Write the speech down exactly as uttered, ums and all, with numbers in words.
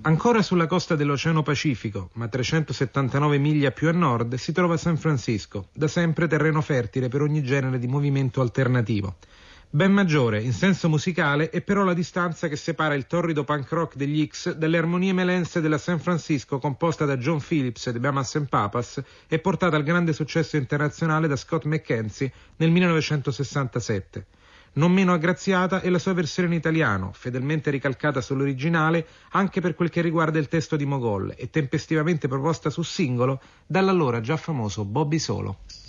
Ancora sulla costa dell'Oceano Pacifico, ma trecentosettantanove miglia più a nord, si trova San Francisco, da sempre terreno fertile per ogni genere di movimento alternativo. Ben maggiore, in senso musicale, è però la distanza che separa il torrido punk rock degli X dalle armonie melense della San Francisco composta da John Phillips e The Mamas and Papas e portata al grande successo internazionale da Scott McKenzie nel millenovecentosessantasette. Non meno aggraziata è la sua versione in italiano, fedelmente ricalcata sull'originale anche per quel che riguarda il testo di Mogol e tempestivamente proposta su singolo dall'allora già famoso Bobby Solo.